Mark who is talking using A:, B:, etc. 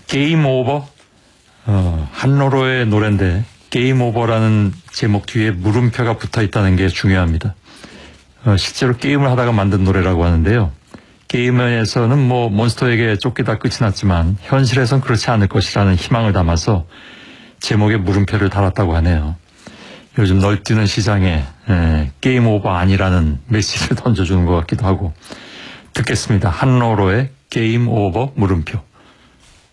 A: 게임 오버? 한로로의 노래인데 게임 오버라는 제목 뒤에 물음표가 붙어 있다는 게 중요합니다. 실제로 게임을 하다가 만든 노래라고 하는데요. 게임에서는 몬스터에게 쫓기다 끝이 났지만 현실에선 그렇지 않을 것이라는 희망을 담아서 제목에 물음표를 달았다고 하네요. 요즘 널뛰는 시장에 게임 오버 아니라는 메시지를 던져주는 것 같기도 하고. 듣겠습니다. 한로로의 게임 오버 물음표.